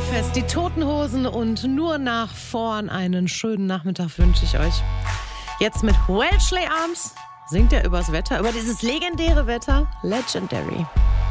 Oktoberfest, die Toten Hosen und nur nach vorn einen schönen Nachmittag wünsche ich euch. Jetzt mit Welshly Arms singt er übers Wetter, über dieses legendäre Wetter, Legendary.